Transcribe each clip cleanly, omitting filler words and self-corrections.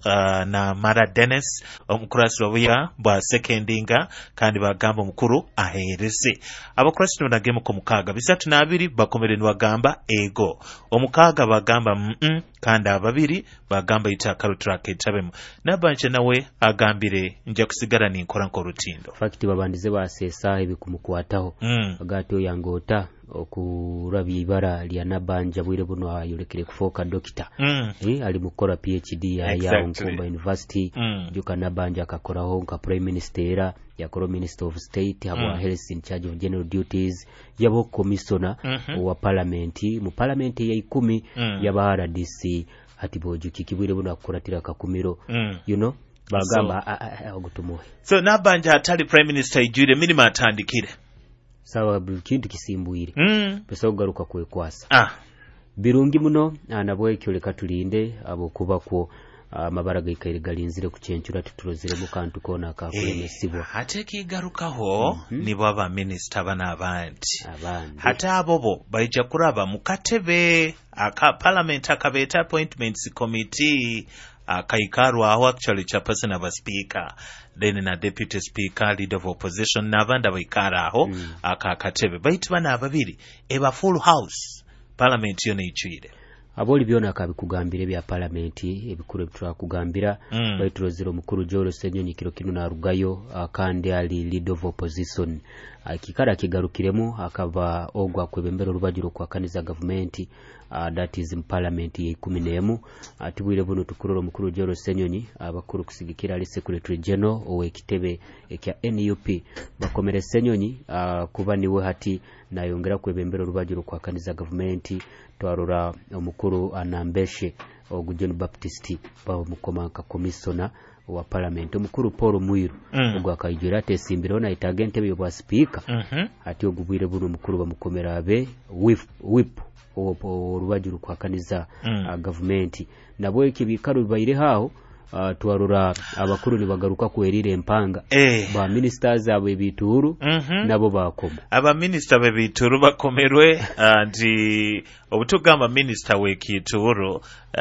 na Mara Dennis omukurasi wabuya bwa secondinga kandi bagamba omukuru ahereze abakurasi nagemu ko mukaga 32 bakomere nwagamba ego omukaga bagamba kandi ababiri bagamba itakaro track etabemu nabanje nawe agambire nja kusigara ninkora nkorutindo fact babandize basesa ebikumukwataho agati oyangota okurabya ibara lya nabanja bwire buno ayolekere kufoka doctor ali mukora PhD ya Nkumba University juka nabanja akakoraho nka prime minister yakoro minister of state habwa health in charge of general duties yabo commissioner wa parliament mu parliament ya 10 yaba RDC ati bojuki kibwire buno akoratira kakumiro you know bagamba ogutumuhe so nabanja atali prime minister ijure minima atandikire sawa kintu kisimbuire pesa ugaruka kwekwasa birungi muno anabwe kyoleka tulinde abo kuba ko amabaraga ikaigalinzire kucencura tutulozire mu kantu kona kakulemesibwa hateki garukaho nibo aba minister bana abandi hata abobo baija kuraba mukatebe aka parliament akabeta appointments committee akaikarwa aho actually chairperson of a speaker then na deputy speaker leader of opposition nabanda baikara aho akakatebe baitu bana ababiri eba full house parliament yone ichire aboli byona akabikugambire bya parliament ebikuru bitwa kugambira baitulozero mukuru Joro Senyonyi kiro kinu na rugayo kandi ali leader of opposition akikara kigarukiremo akava ogwa kwebembero rubajiro kwa kaniza government that is in parliament ye 11 atibwire buno tukuroro mukuru Joro Senyonyi abakuru kusigikira ali secretary general owekitebe ekya NUP bakomere Senyonyi kuba niwe hati nayongera kwebembero rubajiro kwa kaniza government twarura omukuru Anambeshe John Baptist ba mukomanka commissioner wa parliament omukuru Paul Muiru ogwa kayijira tesimbiro na itagente byo bwa speaker ati ogubwire buno mukuru bamukomera abe whip orubajuru kwa kaniza government nabo ekibikaru bayire haho twarura abakuru ni bagaruka kwerire empanga ba ministers abo bituru nabo bakoma aba minister be bituru bakomerwe ndi obutugamba minister wekituru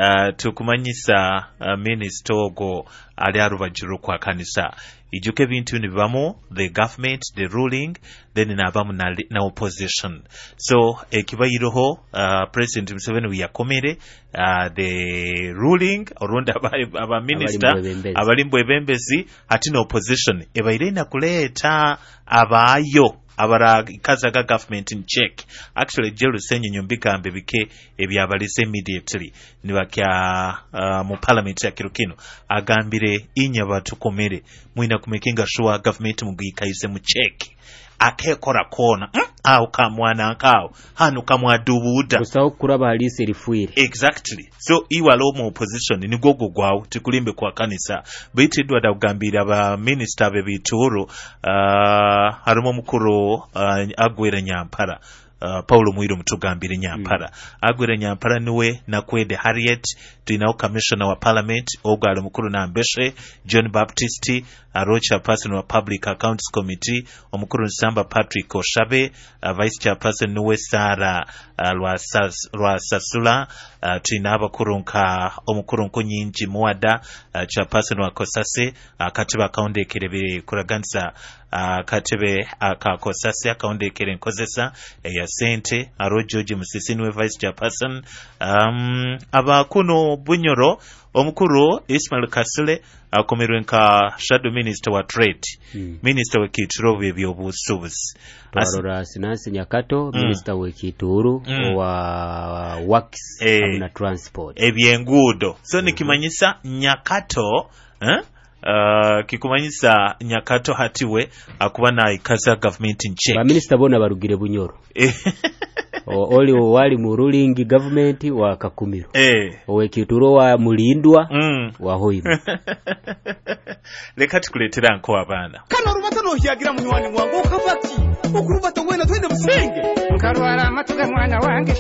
tukumanyisa minister ogo ali arubajuru kwa kanisa ijuke bintu nibamo the government the ruling then nabamu na opposition so ekibayiroho president Museveni yakomere the ruling orunda aba minister abalimbo ebembezi ati na opposition ebayirena kuleta abayo abara kazaga government in check actually Jero Senyonyi mbigambe bike ebyabalise immediately nibakya mu parliament ya kirukino agambire inyabatu komere mwina kumekinga sure government mugikayise mu check akekora kona au kamwana akao hanu kamwadubuda usaho kuraba halise rifuire exactly so iwalo mu opposition ni gogo gwao tikulimbe kwa kanisa bitidwa dagambira aba minister be bituru harimo mukuru Agwere Nyampara Paulo Muiru mutugambire Nyampara Agwere Nyampara niwe nakwede Harriet tuinao commissioner wa parliament ogale mukuru Nambeshe John Baptist Arocha person wa public accounts committee omukuru Nsamba Patrick Oshabe vice chairperson niwe Sara Lwasasula tuinaba kurunka omukuru Nyinji Muwada chairperson wa Kosase katiba kaondekere kuraganza katebe akakosase akaondekere nkozesa ya sente aro George Musisi niwe vice chairperson abakuno Bunyoro omukuru Ismail Kasule akomerwe nka shadow minister wa trade minister wa kituro by'obusubuzi Arora Sinansi Nyakato minister wa kituru wa works na transport ebyengudo so nikimanyisa Nyakato kikumanyisa Nyakato hatiwe akuba na ikaza government in check ba minister bona barugire Bunyoro oli wali mu ruling government wa Kakumiro owe kituro wa mulindwa wa hoyimu leka tukuletera nko abana kana rubata no hyagira munywani wangu ukavaki ukurubata wena twende musenge nkarwara amatuga mwana wange